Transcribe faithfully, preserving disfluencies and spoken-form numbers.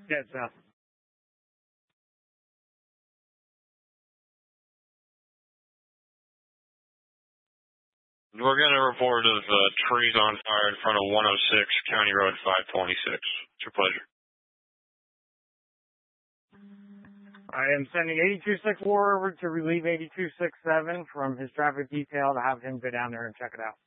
Dead south. We're going to report of uh, trees on fire in front of one oh six County Road five twenty-six. It's your pleasure. I am sending eighty-two six four over to relieve eighty-two six seven from his traffic detail to have him go down there and check it out.